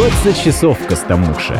20 часов в Костомукше.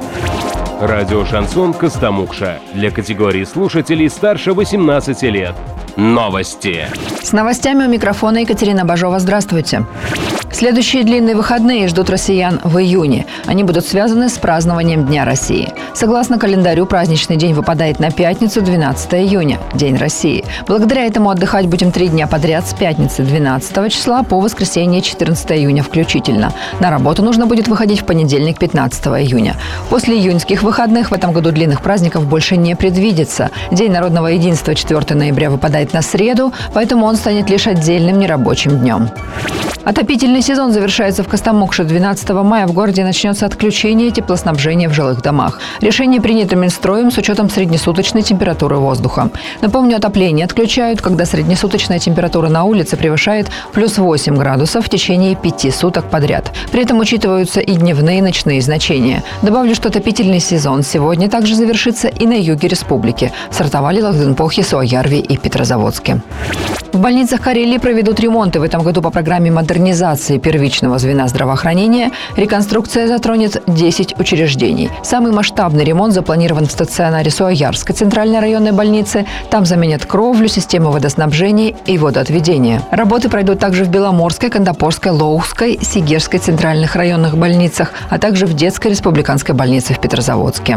Радио «Шансон» Костомукша. Для категории слушателей старше 18 лет. Новости. С новостями у микрофона Екатерина Бажова. Здравствуйте. Следующие длинные выходные ждут россиян в июне. Они будут связаны с празднованием Дня России. Согласно календарю, праздничный день выпадает на пятницу, 12 июня, День России. Благодаря этому отдыхать будем 3 дня подряд, с пятницы 12 числа по воскресенье 14 июня включительно. На работу нужно будет выходить в понедельник, 15 июня. После июньских выходных в этом году длинных праздников больше не предвидится. День народного единства 4 ноября выпадает на среду, поэтому он станет лишь отдельным нерабочим днем. Отопительный сезон завершается в Костомукше. 12 мая в городе начнется отключение теплоснабжения в жилых домах. Решение принято Минстроем с учетом среднесуточной температуры воздуха. Напомню, отопление отключают, когда среднесуточная температура на улице превышает плюс 8 градусов в течение 5 суток подряд. При этом учитываются и дневные, и ночные значения. Добавлю, что отопительный сезон сегодня также завершится и на юге республики – в Сартовале, Лахденпохе, Суоярви и Петрозаводске. В больницах Карелии проведут ремонты. В этом году по программе модернизации первичного звена здравоохранения реконструкция затронет 10 учреждений. Самый масштабный ремонт запланирован в стационаре Суоярской центральной районной больницы. Там заменят кровлю, систему водоснабжения и водоотведения. Работы пройдут также в Беломорской, Кандапорской, Лоухской, Сигерской центральных районных больницах, а также в детской республиканской больнице в Петрозаводске.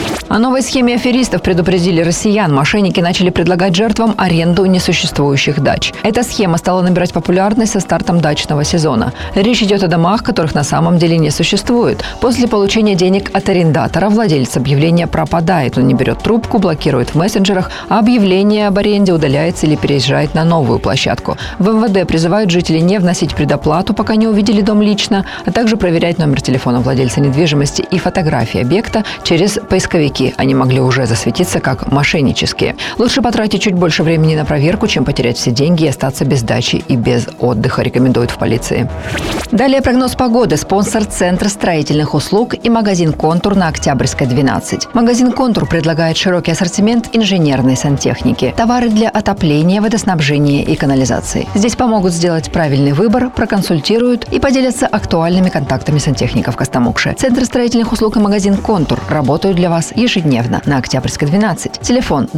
О новой схеме аферистов предупредили россиян. Мошенники начали предлагать жертвам аренду несуществующих дач. Эта схема стала набирать популярность со стартом дачного сезона. Речь идет о домах, которых на самом деле не существует. После получения денег от арендатора владелец объявления пропадает. Он не берет трубку, блокирует в мессенджерах, а объявление об аренде удаляется или переезжает на новую площадку. В МВД призывают жителей не вносить предоплату, пока не увидели дом лично, а также проверять номер телефона владельца недвижимости и фотографии объекта через поисковики. Они могли уже засветиться как мошеннические. Лучше потратить чуть больше времени на проверку, чем потерять все деньги и остаться без дачи и без отдыха, рекомендуют в полиции. Далее прогноз погоды. Спонсор – Центр строительных услуг и магазин «Контур» на Октябрьской, 12. Магазин «Контур» предлагает широкий ассортимент инженерной сантехники, товары для отопления, водоснабжения и канализации. Здесь помогут сделать правильный выбор, проконсультируют и поделятся актуальными контактами сантехников Костомукши. Центр строительных услуг и магазин «Контур» работают для вас ежедневно на Октябрьской, 12. Телефон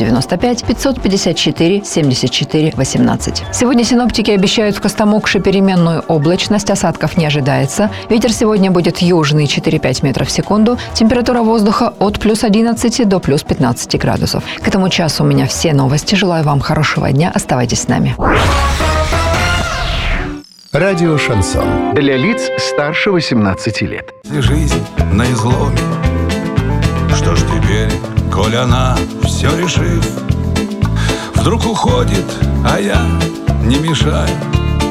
995 554 74 18. Сегодня синоптики обещают в Костомукше переменную облачность, осадков не ожидается. Ветер сегодня будет южный 4-5 метров в секунду. Температура воздуха от плюс 11 до плюс 15 градусов. К этому часу у меня все новости. Желаю вам хорошего дня. Оставайтесь с нами. Радио «Шансон». Для лиц старше 18 лет. Жизнь на изломе. Что ж теперь, коль она, все решив, вдруг уходит, а я не мешаю.